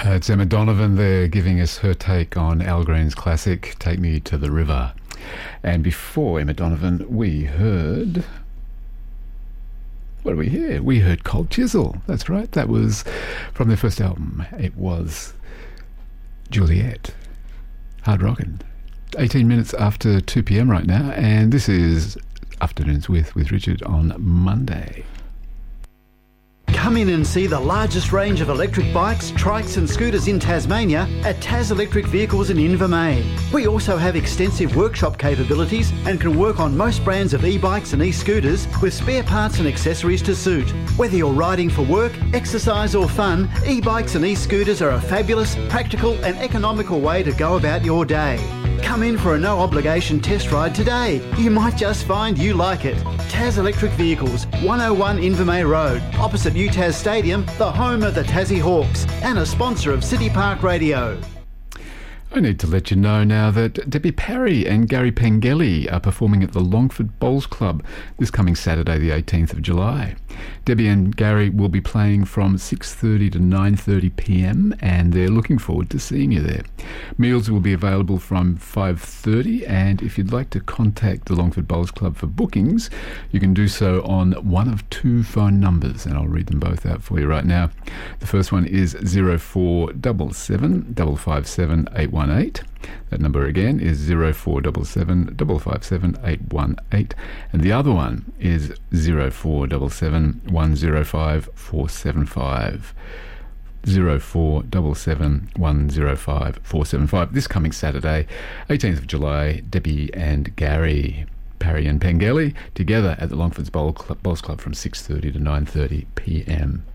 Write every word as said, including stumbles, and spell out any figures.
Uh, it's Emma Donovan there giving us her take on Al Green's classic, Take Me to the River. And before Emma Donovan, we heard... What did we hear? We heard Cold Chisel. That's right. That was from their first album. It was Juliet. Hard rockin'. eighteen minutes after two p.m. right now, and this is Afternoons with, with Richard on Monday. Come in and see the largest range of electric bikes, trikes and scooters in Tasmania at Tas Electric Vehicles in Invermay. We also have extensive workshop capabilities and can work on most brands of e-bikes and e-scooters with spare parts and accessories to suit. Whether you're riding for work, exercise or fun, e-bikes and e-scooters are a fabulous, practical and economical way to go about your day. Come in for a no-obligation test ride today. You might just find you like it. Tas Electric Vehicles, one oh one Invermay Road, opposite U T A S Stadium, the home of the Tassie Hawks, and a sponsor of City Park Radio. I need to let you know now that Debbie Parry and Gary Pengelly are performing at the Longford Bowls Club this coming Saturday the eighteenth of July. Debbie and Gary will be playing from six thirty to nine thirty p.m. and they're looking forward to seeing you there. Meals will be available from five thirty, and if you'd like to contact the Longford Bowls Club for bookings, you can do so on one of two phone numbers, and I'll read them both out for you right now. The first one is zero four seven seven, five five seven, eight one eight. That number again is zero four seven seven, five five seven, eight one eight, and the other one is zero four seven seven, one zero five, four seven five. zero four seven seven, one zero five, four seven five. This coming Saturday, eighteenth of July, Debbie and Gary Parry and Pengelly together at the Longford's Bowl Club, Bowls Club from six thirty to nine thirty p.m.